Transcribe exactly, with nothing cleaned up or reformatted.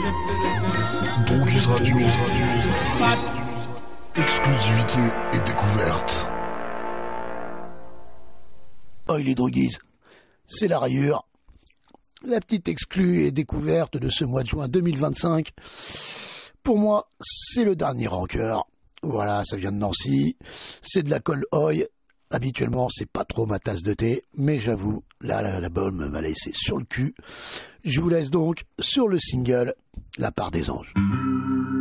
Droguise Radio. Exclusivité et découverte. Oh, il est droguise. C'est la rayure. La petite exclue et découverte de ce mois de juin deux mille vingt-cinq. Pour moi, c'est le dernier rancœur. Voilà, ça vient de Nancy. C'est de la colle oil. Habituellement, c'est pas trop ma tasse de thé, mais j'avoue, là, la, la bonne m'a laissé sur le cul. Je vous laisse donc sur le single La part des anges.